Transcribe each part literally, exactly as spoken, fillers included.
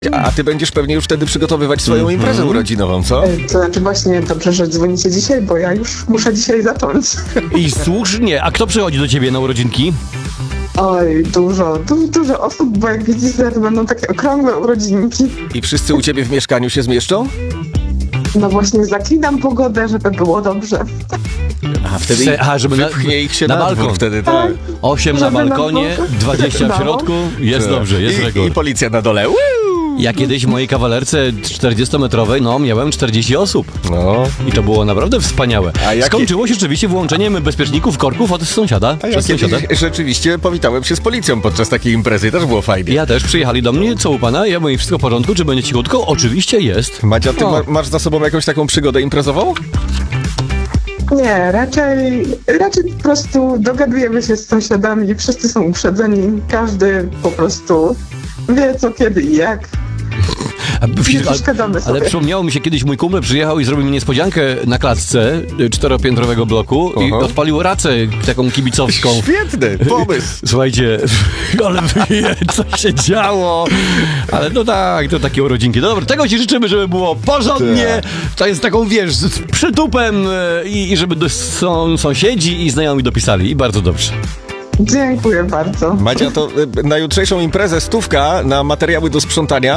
A ty będziesz pewnie już wtedy przygotowywać swoją Mhm. imprezę urodzinową, co? To znaczy właśnie dobrze, że dzwonicie dzisiaj, bo ja już muszę dzisiaj zacząć. I słusznie. A kto przychodzi do ciebie na urodzinki? Oj, dużo, du- dużo osób, bo jak widzicie, to będą takie okrągłe urodzinki. I wszyscy u ciebie w mieszkaniu się zmieszczą? No właśnie zaklinam pogodę, żeby było dobrze. A wtedy Se- aha, żeby na- wypchnie ich się na na, dwór balkon. wtedy, tak. Osiem na Żeby na balkonie, dwóch. dwadzieścia w No. środku. Jest dobrze, jest I, I rekord. policja na dole. Uuu. Ja kiedyś w mojej kawalerce czterdziestometrowej, no, miałem czterdzieści osób. No. I to było naprawdę wspaniałe. A jakie- Skończyło się rzeczywiście włączeniem bezpieczników, korków od sąsiada. A ja Przez kiedyś sąsiada. rzeczywiście powitałem się z policją podczas takiej imprezy, też było fajnie. Ja też, przyjechali do mnie, co u pana? Ja mówię, wszystko w porządku, czy będzie cichutko? Oczywiście jest. Madzia, ty O. ma, masz za sobą jakąś taką przygodę imprezową? Nie, raczej, raczej po prostu dogadujemy się z sąsiadami, wszyscy są uprzedzeni, każdy po prostu wie co, kiedy i jak. A, Nie ale- przeszkadzamy Ale sobie. przypomniało mi się, kiedyś mój kumpel przyjechał i zrobił mi niespodziankę na klatce y, czteropiętrowego bloku i Aha. odpalił racę taką kibicowską. Świetny pomysł. Słuchajcie, ale wie, co się działo. Ale no tak, to takie urodzinki. No dobra, tego ci życzymy, żeby było porządnie. To jest taką, wiesz, z przytupem y, i, i żeby do, są, sąsiedzi i znajomi dopisali. I bardzo dobrze. Dziękuję bardzo. Madzia, to y, na jutrzejszą imprezę stówka na materiały do sprzątania.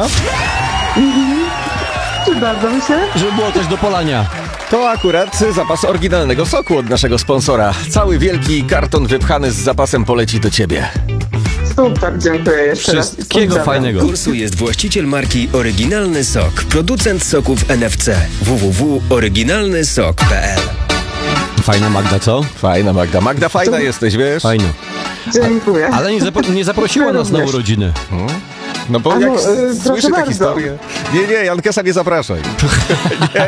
Przydarza mi się. Żeby było coś do polania. To akurat zapas oryginalnego soku od naszego sponsora. Cały wielki karton wypchany z zapasem poleci do ciebie. Super, dziękuję jeszcze raz. i Wszystkiego pozdrawiam. fajnego. Kursu jest właściciel marki Oryginalny Sok, producent soków N F C. w w w kropka oryginalny sok kropka p l. Fajna Magda, co? Fajna Magda. Magda, fajna jesteś, wiesz? Fajna. Dziękuję. Ale nie, zapro- nie zaprosiła nas na Również. urodziny. No bo A no, jak y, słyszy proszę te bardzo. historie... Nie, nie, Jankesa nie zapraszaj.